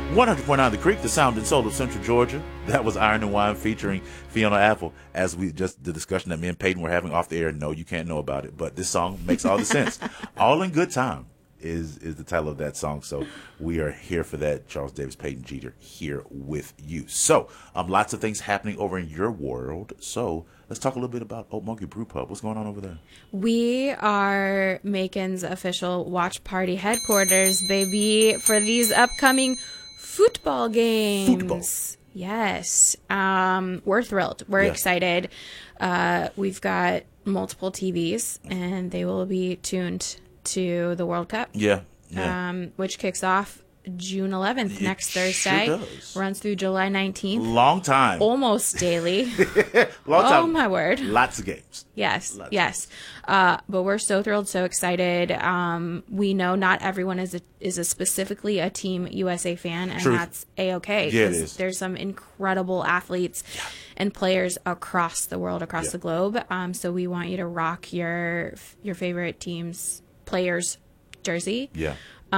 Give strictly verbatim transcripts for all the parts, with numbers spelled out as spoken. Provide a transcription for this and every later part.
one hundred point nine The Creek, the sound and soul of Central Georgia. That was Iron and Wine featuring Fiona Apple. As we just, the discussion that me and Peyton were having off the air, no, you can't know about it, but this song makes all the sense. All in Good Time is is the title of that song. So we are here for that. Charles Davis, Peyton Jeter, here with you. So um, lots of things happening over in your world. So let's talk a little bit about Oat Monkey Brew Pub. What's going on over there? We are Macon's official watch party headquarters, baby, for these upcoming football games. Football. Yes. Um, we're thrilled. We're Yeah. excited. Uh, we've got multiple T Vs, and they will be tuned to the World Cup, Yeah. yeah. um, which kicks off June eleventh, It next sure Thursday. does. Runs through July nineteenth. Long time. Almost daily. Long time. Oh, my word. Lots of games. Yes, Lots of yes. Uh, but we're so thrilled, so excited. Um, we know not everyone is a, is a specifically a Team U S A fan, and Truth. that's A-okay. Yeah, it 'cause is. There's some incredible athletes and players across the world, across Yeah. the globe. Um, so we want you to rock your your favorite team's players' jersey. Yeah.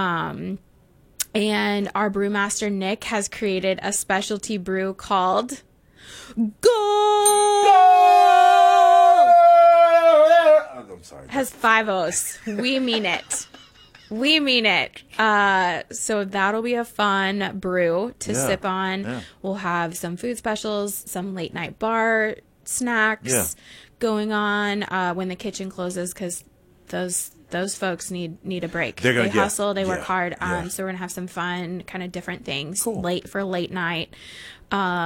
And our brewmaster, Nick, has created a specialty brew called Gold! I'm sorry. Has five O's. We mean it. We mean it. Uh, so that'll be a fun brew to Yeah, sip on. yeah. We'll have some food specials, some late night bar snacks Yeah. going on uh, when the kitchen closes, because those those folks need need a break. They're gonna- they yeah, hustle, they work yeah, hard. Um, yeah. So we're gonna have some fun, kind of different things Cool. late for late night. Um,